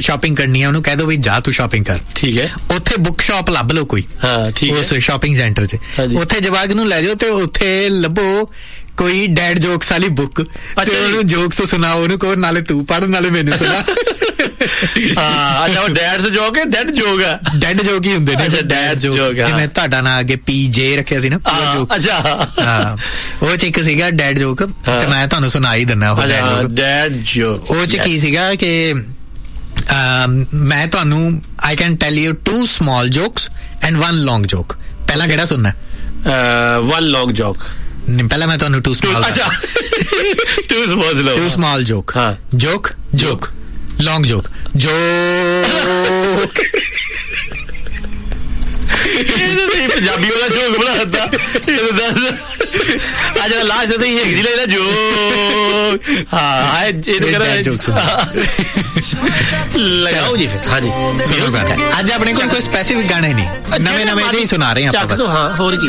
Shopping ਕਰਨੀ ਹੈ ਉਹਨੂੰ ਕਹਿ ਦੋ ਵੀ ਜਾ ਤੂੰ ਸ਼ਾਪਿੰਗ ਕਰ, ਠੀਕ ਹੈ। ਉੱਥੇ ਬੁੱਕ ਸ਼ਾਪ ਲੱਭ ਲਓ ਕੋਈ, ਹਾਂ ਠੀਕ ਹੈ, ਉਸ ਸ਼ਾਪਿੰਗ ਸੈਂਟਰ 'ਚ। ਉੱਥੇ ਜਵਾਕ ਨੂੰ ਲੈ ਜਾਓ ਤੇ ਉੱਥੇ ਲੱਭੋ ਕੋਈ ਡੈਡ ਜੋਕਸ ਵਾਲੀ ਬੁੱਕ, ਤੇ ਉਹਨੂੰ ਜੋਕਸ ਸੁਣਾਓ, ਉਹਨੂੰ ਕਹੋ ਨਾਲੇ ਤੂੰ ਪੜ੍ਹ ਨਾਲੇ ਮੈਨੂੰ ਸੁਣਾ। ਹਾਂ ਅੱਛਾ, ਉਹ ਡੈਡ ਜੋਕ ਹੈ, ਡੈਡ ਜੋਕ ਹੈ, ਡੈਡ ਜੋਕ ਹੀ ਹੁੰਦੇ ਨੇ, ਡੈਡ ਜੋਕ। ਜਿਵੇਂ ਤੁਹਾਡਾ ਨਾਂ ਅੱਗੇ PJ ਰੱਖਿਆ ਸੀ ਨਾ, ਅੱਛਾ ਹਾਂ, ਉਹ 'ਚ ਇੱਕ ਸੀਗਾ ਡੈਡ ਜੋਕ, ਤੇ ਮੈਂ ਤੁਹਾਨੂੰ ਸੁਣਾ ਹੀ ਦਿੰਦਾ ਉਹ ਡੈਡ ਜੋਕ। ਉਹ 'ਚ ਕੀ ਸੀਗਾ ਕਿ ਮੈਂ ਤੁਹਾਨੂੰ I can tell you 2 small jokes and 1 long joke। ਪਹਿਲਾਂ ਕਿਹੜਾ ਸੁਣਨਾ? 1 long joke। ਪਹਿਲਾਂ ਮੈਂ ਤੁਹਾਨੂੰ 2 small joke, ਹਾਂ, joke long joke, joke। Punjabi ਵਾਲਾ ਜੋਕ ਬਣਾ ਦਿੱਤਾ ਅੱਜ ਲਾਸਟ ਤੇ ਹੀ ਹੈਗੀ ਲੱਗਦਾ ਜੋਕ। ਹਾਂ ਇਹਨੂੰ ਲਗਾਓ ਜੀ ਫਿਰ। ਹਾਂਜੀ, ਅੱਜ ਆਪਣੇ ਕੋਲ ਕੋਈ ਸਪੈਸੀਫਿਕ ਗਾਣੇ ਨਹੀਂ, ਨਵੇਂ ਜਿਹੇ ਹੀ ਸੁਣਾ ਰਹੇ ਆਪਾਂ ਬਸ। ਹਾਂ ਹੋਰ ਕੀ।